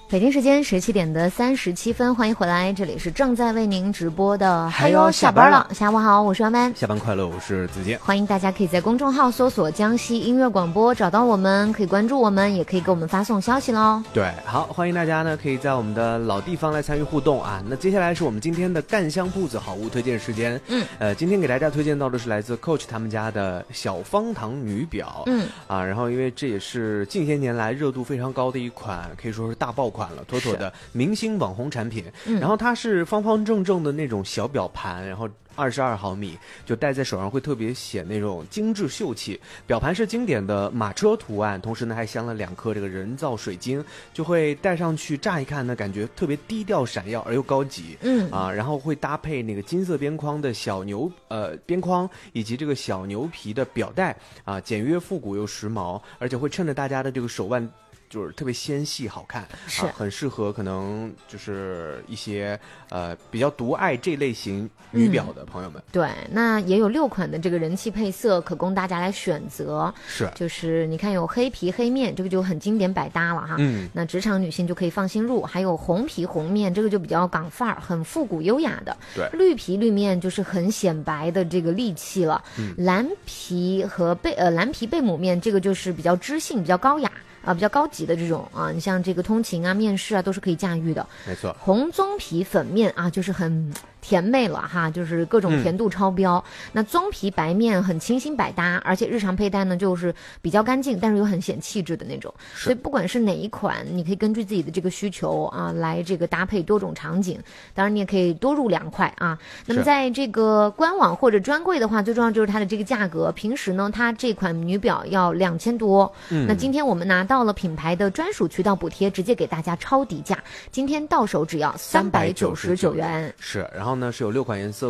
北京时间17:37，欢迎回来，这里是正在为您直播的还有下班了， 下午好，我是阿曼， 下班快乐，我是子健， 欢迎大家可以在公众号搜索江西音乐广播找到我们，可以关注我们，也可以给我们发送消息咯。 对，好，欢迎大家呢可以在我们的老地方来参与互动啊。那接下来是我们今天的干香铺子好物推荐时间。今天给大家推荐到的是来自 Coach 他们家的小方糖女表。然后因为这也是近些年来热度非常高的一款，可以说是大爆款了，妥妥的明星网红产品。然后它是方方正正的那种小表盘，然后22毫米，就戴在手上会特别显那种精致秀气。表盘是经典的马车图案，同时呢还镶了2颗这个人造水晶，就会戴上去乍一看呢感觉特别低调闪耀而又高级。然后会搭配那个金色边框的小牛边框，以及这个小牛皮的表带啊，简约复古又时髦，而且会衬着大家的这个手腕。就是特别纤细好看， 是很适合可能就是一些比较独爱这类型女表的朋友们。 对，那也有6款的这个人气配色可供大家来选择。 是， 就是你看有黑皮黑面，这个就很经典百搭了哈。那职场女性就可以放心入，还有红皮红面，这个就比较港范儿，很复古优雅的。 对， 绿皮绿面就是很显白的这个利器了。蓝皮和蓝皮贝母面，这个就是比较知性，比较高雅。比较高级的这种啊，你像这个通勤啊、面试啊，都是可以驾驭的。 没错， 红棕皮粉面啊，就是很甜美了哈，就是各种甜度超标。那棕皮白面很清新百搭，而且日常佩戴呢就是比较干净，但是又很显气质的那种。所以不管是哪一款，你可以根据自己的这个需求啊来这个搭配多种场景。当然你也可以多入2块啊。那么在这个官网或者专柜的话，最重要就是它的这个价格。平时呢，它这款女表要2000多。那今天我们拿到了品牌的专属渠道补贴，直接给大家超低价，今天到手只要399元。 是，然后呢是有6款颜色